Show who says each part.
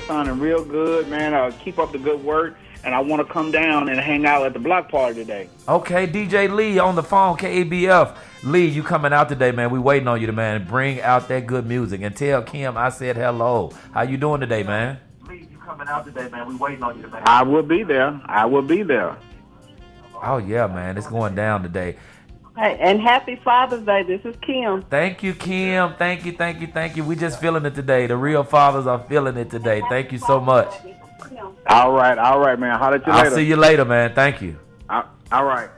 Speaker 1: sounding real good, man. Keep up the good work, and I want to come down and hang out at the block party today.
Speaker 2: Okay, DJ Lee on the phone, KABF. Lee, you coming out today, man. We waiting on you, man. Bring out that good music and tell Kim I said hello. How you doing today, man? Lee, you coming out today, man. We waiting on you, man.
Speaker 1: I will be there. I will be there.
Speaker 2: Oh, yeah, man. It's going down today.
Speaker 3: Hey, and happy Father's Day. This is Kim.
Speaker 2: Thank you, Kim. Thank you. We just feeling it today. The real fathers are feeling it today. Thank you so much.
Speaker 1: All right, man. Holler at you later.
Speaker 2: I'll see you later, man. Thank you.
Speaker 1: All right.